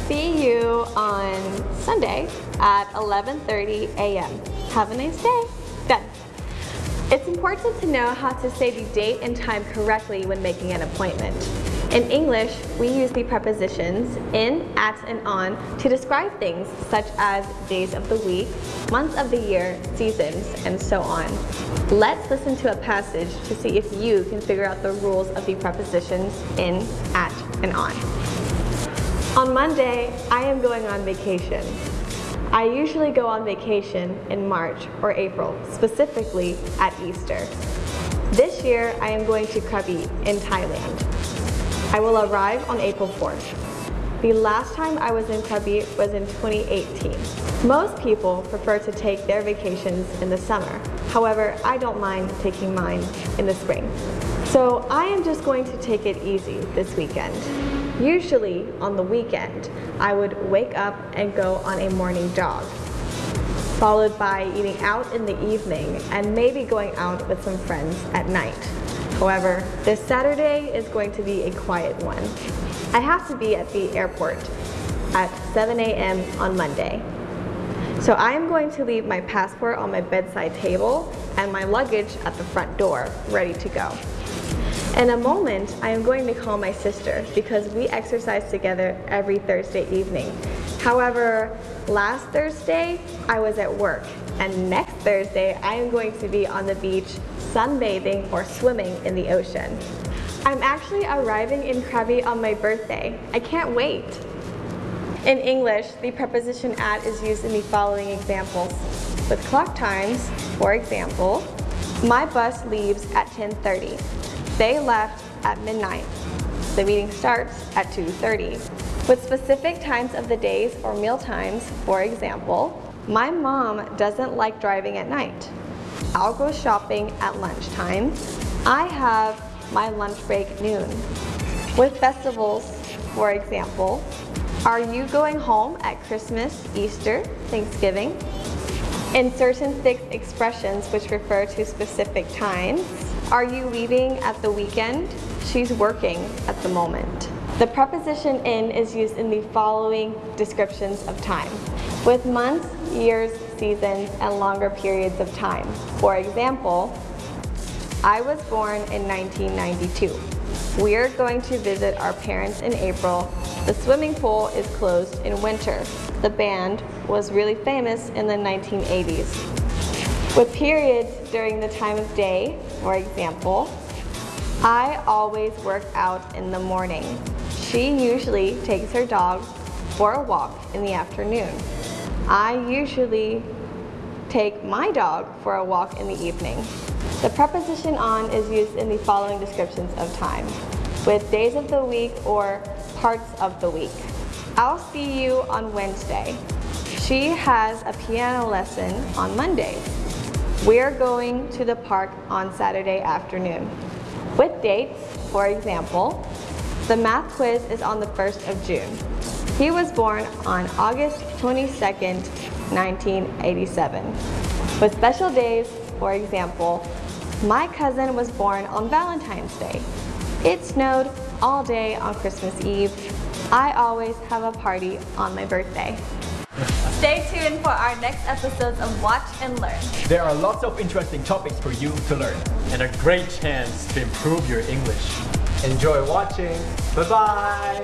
see you on Sunday at 11:30 a.m. Have a nice day. Done. It's important to know how to say the date and time correctly when making an appointment. In English, we use the prepositions in, at, and on to describe things such as days of the week, months of the year, seasons, and so on. Let's listen to a passage to see if you can figure out the rules of the prepositions in, at, and on. On Monday, I am going on vacation. I usually go on vacation in March or April, specifically at Easter. This year, I am going to Krabi in Thailand. I will arrive on April 4th. The last time I was in Krabi was in 2018. Most people prefer to take their vacations in the summer. However, I don't mind taking mine in the spring. So I am just going to take it easy this weekend. Usually on the weekend, I would wake up and go on a morning jog, followed by eating out in the evening and maybe going out with some friends at night. However, this Saturday is going to be a quiet one. I have to be at the airport at 7 a.m. on Monday. So I am going to leave my passport on my bedside table and my luggage at the front door, ready to go. In a moment, I am going to call my sister because we exercise together every Thursday evening. However, last Thursday, I was at work, and next Thursday, I am going to be on the beach sunbathing or swimming in the ocean. I'm actually arriving in Krabi on my birthday. I can't wait. In English, the preposition at is used in the following examples. With clock times, for example, my bus leaves at 10:30. They left at midnight. The meeting starts at 2:30. With specific times of the days or meal times, for example, my mom doesn't like driving at night. I'll go shopping at lunchtime. I have my lunch break noon. With festivals, for example, are you going home at Christmas, Easter, Thanksgiving? In certain fixed expressions which refer to specific times, are you leaving at the weekend? She's working at the moment. The preposition in is used in the following descriptions of time, with months, years, seasons, and longer periods of time. For example, I was born in 1992. We are going to visit our parents in April. The swimming pool is closed in winter. The band was really famous in the 1980s. With periods during the time of day, for example, I always work out in the morning. She usually takes her dog for a walk in the afternoon. I usually take my dog for a walk in the evening. The preposition on is used in the following descriptions of time, with days of the week or parts of the week. I'll see you on Wednesday. She has a piano lesson on Monday. We're going to the park on Saturday afternoon. With dates, for example, the math quiz is on the 1st of June. He was born on August 22nd, 1987. With special days, for example, my cousin was born on Valentine's Day. It snowed all day on Christmas Eve. I always have a party on my birthday. Stay tuned for our next episodes of Watch and Learn. There are lots of interesting topics for you to learn, and a great chance to improve your English. Enjoy watching. Bye-bye.